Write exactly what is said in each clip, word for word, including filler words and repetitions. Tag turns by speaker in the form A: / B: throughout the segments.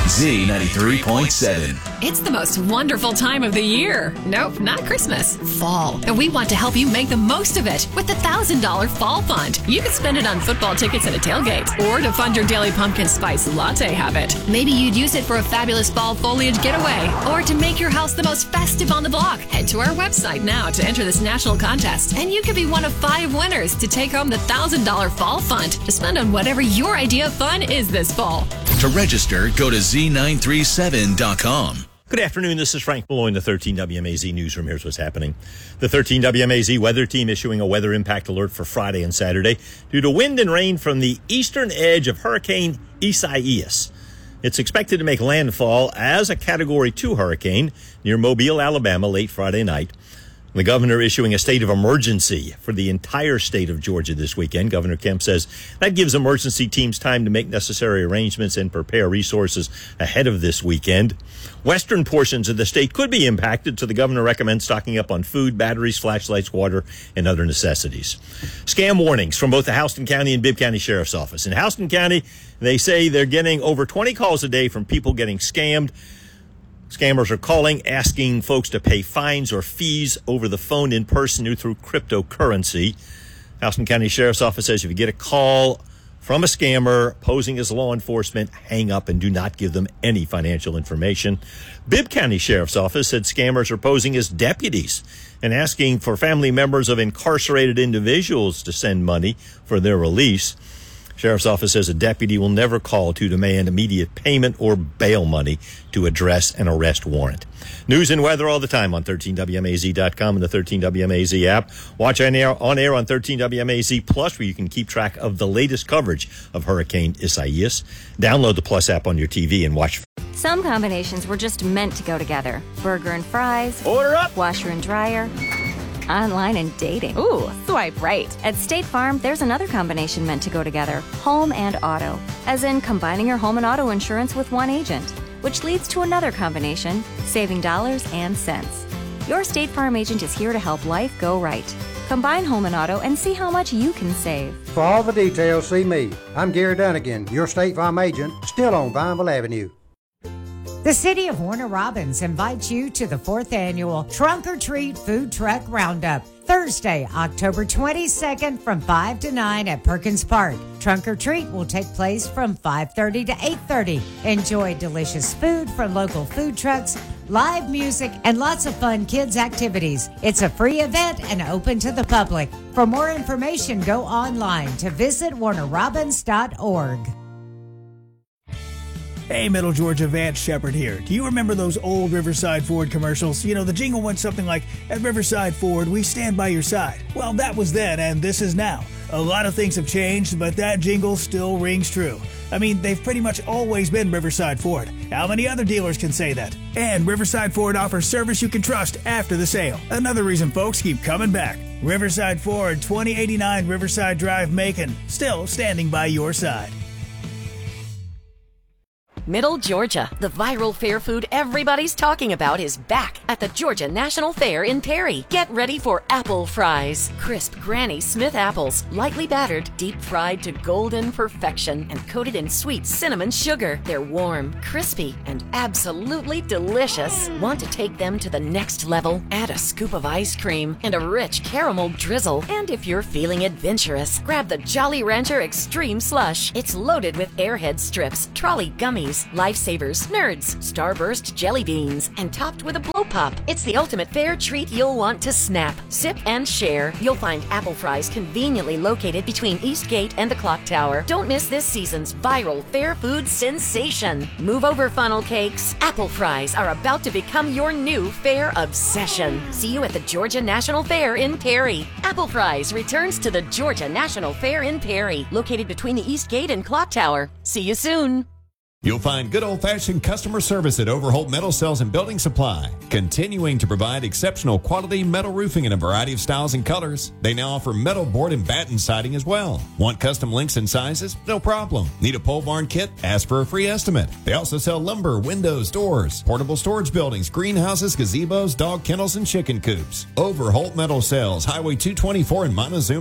A: Z ninety-three point seven.
B: It's the most wonderful time of the year. Nope, not Christmas. Fall. And we want to help you make the most of it with the one thousand dollars Fall Fund. You can spend it on football tickets and a tailgate, or to fund your daily pumpkin spice latte habit. Maybe you'd use it for a fabulous fall foliage getaway, or to make your house the most festive on the block. Head to our website now to enter this national contest, and you could be one of five winners to take home the one thousand dollars Fall Fund to spend on whatever your idea of fun is this fall.
A: To register, go to Z nine three seven dot com.
C: Good afternoon. This is Frank Malloy in the thirteen W M A Z newsroom. Here's what's happening. The thirteen W M A Z weather team issuing a weather impact alert for Friday and Saturday due to wind and rain from the eastern edge of Hurricane Isaias. It's expected to make landfall as a Category two hurricane near Mobile, Alabama, late Friday night. The governor issuing a state of emergency for the entire state of Georgia this weekend. Governor Kemp says that gives emergency teams time to make necessary arrangements and prepare resources ahead of this weekend. Western portions of the state could be impacted, so the governor recommends stocking up on food, batteries, flashlights, water, and other necessities. Scam warnings from both the Houston County and Bibb County Sheriff's Office. In Houston County, they say they're getting over twenty calls a day from people getting scammed. Scammers are calling, asking folks to pay fines or fees over the phone, in person, or through cryptocurrency. Houston County Sheriff's Office says if you get a call from a scammer posing as law enforcement, hang up and do not give them any financial information. Bibb County Sheriff's Office said scammers are posing as deputies and asking for family members of incarcerated individuals to send money for their release. Sheriff's Office says a deputy will never call to demand immediate payment or bail money to address an arrest warrant. News and weather all the time on thirteen W M A Z dot com and the thirteen W M A Z app. Watch on air, on air on thirteen W M A Z Plus, where you can keep track of the latest coverage of Hurricane Isaias. Download the Plus app on your T V and watch.
D: Some combinations were just meant to go together. Burger and fries.
C: Order up!
D: Washer and dryer. Online and dating.
E: Ooh, swipe right.
D: At State Farm, there's another combination meant to go together. Home and auto. As in combining your home and auto insurance with one agent. Which leads to another combination, saving dollars and cents. Your State Farm agent is here to help life go right. Combine home and auto and see how much you can save.
F: For all the details, see me. I'm Gary Dunnigan, your State Farm agent, still on Vineville Avenue.
G: The City of Warner Robins invites you to the fourth annual Trunk or Treat Food Truck Roundup, Thursday, October twenty-second from five to nine at Perkins Park. Trunk or Treat will take place from five thirty to eight thirty. Enjoy delicious food from local food trucks, live music, and lots of fun kids' activities. It's a free event and open to the public. For more information, go online to visit warner robins dot org.
H: Hey, Middle Georgia, Vance Shepard here. Do you remember those old Riverside Ford commercials? You know, the jingle went something like, at Riverside Ford, we stand by your side. Well, that was then, and this is now. A lot of things have changed, but that jingle still rings true. I mean, they've pretty much always been Riverside Ford. How many other dealers can say that? And Riverside Ford offers service you can trust after the sale. Another reason folks keep coming back. Riverside Ford, twenty eighty-nine Riverside Drive, Macon. Still standing by your side.
E: Middle Georgia, the viral fair food everybody's talking about is back at the Georgia National Fair in Perry. Get ready for apple fries. Crisp Granny Smith apples, lightly battered, deep fried to golden perfection, and coated in sweet cinnamon sugar. They're warm, crispy, and absolutely delicious. Want to take them to the next level? Add a scoop of ice cream and a rich caramel drizzle. And if you're feeling adventurous, grab the Jolly Rancher Extreme Slush. It's loaded with Airhead strips, trolley gummies, Lifesavers, Nerds, Starburst jelly beans, and topped with a blow pop. It's the ultimate fair treat you'll want to snap, sip, and share. You'll find apple fries conveniently located between Eastgate and the Clock Tower. Don't miss this season's viral fair food sensation. Move over, funnel cakes. Apple fries are about to become your new fair obsession. See you at the Georgia National Fair in Perry. Apple fries returns to the Georgia National Fair in Perry, located between the Eastgate and Clock Tower. See you soon.
I: You'll find good old-fashioned customer service at Overholt Metal Sales and Building Supply, continuing to provide exceptional quality metal roofing in a variety of styles and colors. They now offer metal board and batten siding as well. Want custom lengths and sizes? No problem. Need a pole barn kit? Ask for a free estimate. They also sell lumber, windows, doors, portable storage buildings, greenhouses, gazebos, dog kennels, and chicken coops. Overholt Metal Sales, Highway two twenty-four in Montezuma.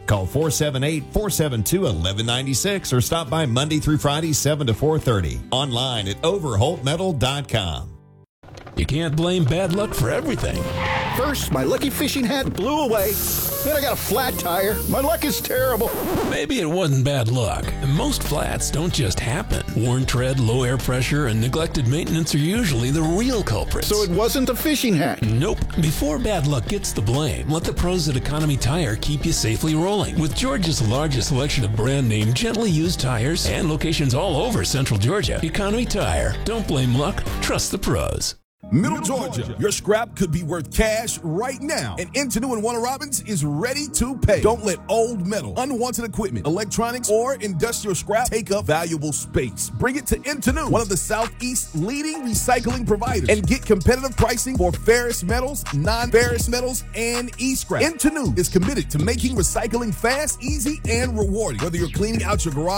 I: Call four seven eight, four seven two, one one nine six or stop by Monday through Friday, seven to four thirty. Online at overholt metal dot com.
J: You can't blame bad luck for everything.
K: First, my lucky fishing hat blew away. Then I got a flat tire. My luck is terrible.
J: Maybe it wasn't bad luck. Most flats don't just happen. Worn tread, low air pressure, and neglected maintenance are usually the real culprits.
K: So it wasn't a fishing hat?
J: Nope. Before bad luck gets the blame, let the pros at Economy Tire keep you safely rolling. With Georgia's largest selection of brand name, gently used tires and locations all over Central Georgia, Economy Tire. Don't blame luck. Trust the pros.
L: Middle Georgia, your scrap could be worth cash right now, and Intenu and Warner Robins is ready to pay. Don't let old metal, unwanted equipment, electronics, or industrial scrap take up valuable space. Bring it to Intenu, one of the Southeast's leading recycling providers, and get competitive pricing for ferrous metals, non-ferrous metals, and e-scrap. Intenu is committed to making recycling fast, easy, and rewarding. Whether you're cleaning out your garage